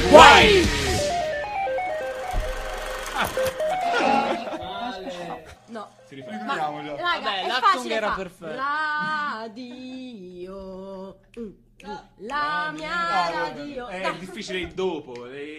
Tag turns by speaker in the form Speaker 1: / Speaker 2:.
Speaker 1: Guai!
Speaker 2: No.
Speaker 3: Riprendiamo già.
Speaker 2: Raga,
Speaker 4: Vabbè,
Speaker 2: è
Speaker 4: l'acting
Speaker 2: facile
Speaker 4: era
Speaker 2: fa.
Speaker 4: perfetto.
Speaker 2: Radio. La mia radio.
Speaker 1: È
Speaker 2: Dai.
Speaker 1: difficile il dopo.